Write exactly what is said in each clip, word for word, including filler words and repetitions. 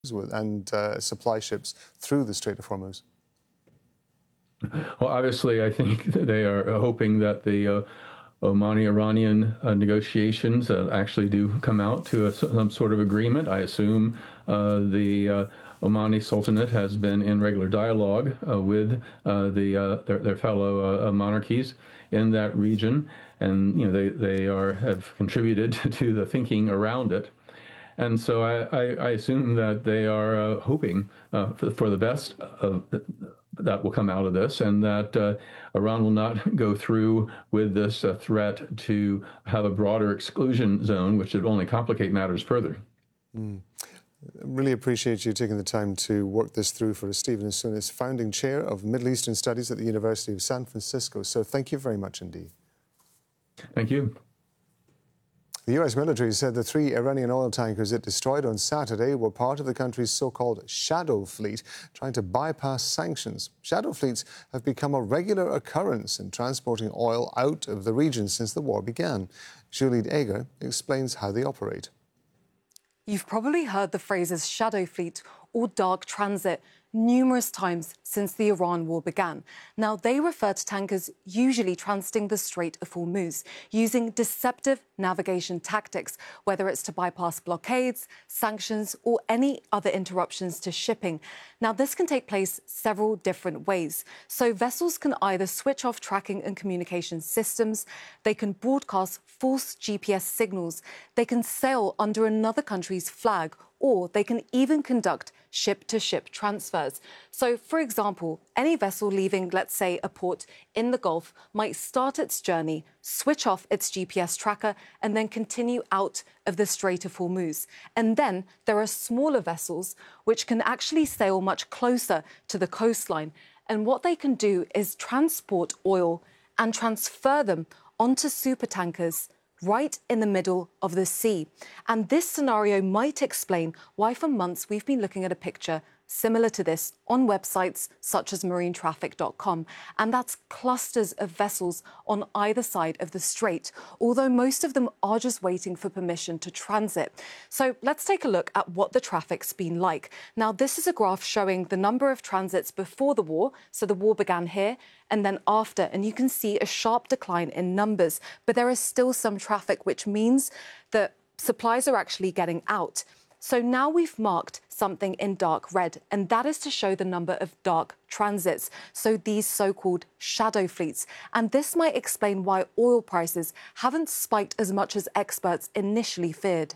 and uh, supply ships through the Strait of Hormuz? Well, obviously, I think they are hoping that the uh, Omani-Iranian uh, negotiations uh, actually do come out to a, some sort of agreement. I assume uh, the uh, Omani Sultanate has been in regular dialogue uh, with uh, the uh, their, their fellow uh, monarchies in that region, and you know they they are have contributed to the thinking around it. And so I, I, I assume that they are uh, hoping uh, for, for the best of, that will come out of this, and that uh, Iran will not go through with this uh, threat to have a broader exclusion zone, which would only complicate matters further. Mm. Really appreciate you taking the time to work this through for us. Stephen Asunis, founding chair of Middle Eastern Studies at the University of San Francisco. So thank you very much indeed. Thank you. The U S military said the three Iranian oil tankers it destroyed on Saturday were part of the country's so-called shadow fleet, trying to bypass sanctions. Shadow fleets have become a regular occurrence in transporting oil out of the region since the war began. Julie Eger explains how they operate. You've probably heard the phrases shadow fleet or dark transit numerous times since the Iran war began. Now, they refer to tankers usually transiting the Strait of Hormuz, using deceptive navigation tactics, whether it's to bypass blockades, sanctions, or any other interruptions to shipping. Now, this can take place several different ways. So vessels can either switch off tracking and communication systems, they can broadcast false G P S signals, they can sail under another country's flag, or they can even conduct ship-to-ship transfers. So, for example, any vessel leaving, let's say, a port in the Gulf might start its journey, switch off its G P S tracker, and then continue out of the Strait of Hormuz. And then there are smaller vessels which can actually sail much closer to the coastline. And what they can do is transport oil and transfer them onto supertankers right in the middle of the sea. And this scenario might explain why for months we've been looking at a picture similar to this on websites such as marine traffic dot com. And that's clusters of vessels on either side of the strait, although most of them are just waiting for permission to transit. So let's take a look at what the traffic's been like. Now, this is a graph showing the number of transits before the war. So the war began here and then after, and you can see a sharp decline in numbers. But there is still some traffic, which means that supplies are actually getting out. So now we've marked something in dark red, and that is to show the number of dark transits, so these so-called shadow fleets. And this might explain why oil prices haven't spiked as much as experts initially feared.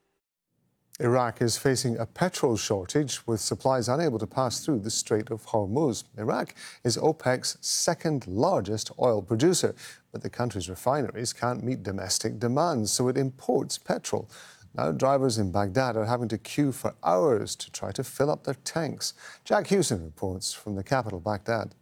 Iraq is facing a petrol shortage, with supplies unable to pass through the Strait of Hormuz. Iraq is OPEC's second largest oil producer, but the country's refineries can't meet domestic demands, so it imports petrol. Now, drivers in Baghdad are having to queue for hours to try to fill up their tanks. Jack Hewson reports from the capital, Baghdad.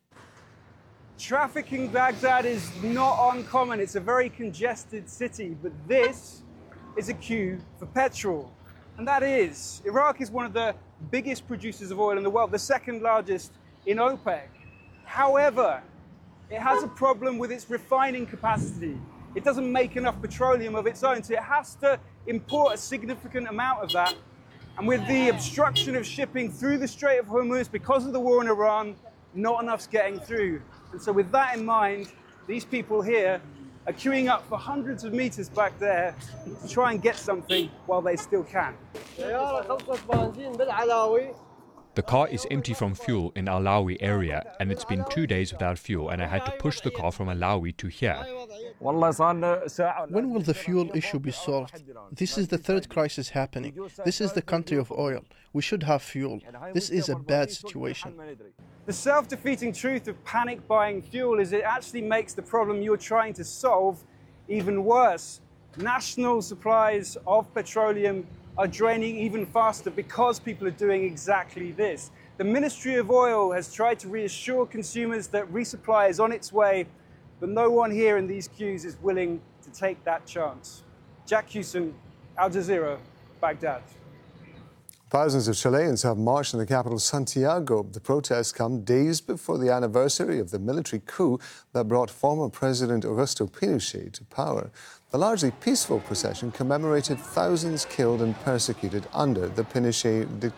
Traffic in Baghdad is not uncommon. It's a very congested city, but this is a queue for petrol. And that is, Iraq is one of the biggest producers of oil in the world, the second largest in OPEC. However, it has a problem with its refining capacity. It doesn't make enough petroleum of its own, so it has to import a significant amount of that. And with the obstruction of shipping through the Strait of Hormuz because of the war in Iran, not enough's getting through. And so with that in mind, these people here are queuing up for hundreds of meters back there to try and get something while they still can. The car is empty from fuel in Alawi area, and it's been two days without fuel, and I had to push the car from Alawi to here. When will the fuel issue be solved? This is the third crisis happening. This is the country of oil. We should have fuel. This is a bad situation. The self-defeating truth of panic buying fuel is it actually makes the problem you're trying to solve even worse. National supplies of petroleum are draining even faster because people are doing exactly this. The Ministry of Oil has tried to reassure consumers that resupply is on its way, but no one here in these queues is willing to take that chance. Jack Hewson, Al Jazeera, Baghdad. Thousands of Chileans have marched in the capital, Santiago. The protests come days before the anniversary of the military coup that brought former President Augusto Pinochet to power. The largely peaceful procession commemorated thousands killed and persecuted under the Pinochet dictatorship.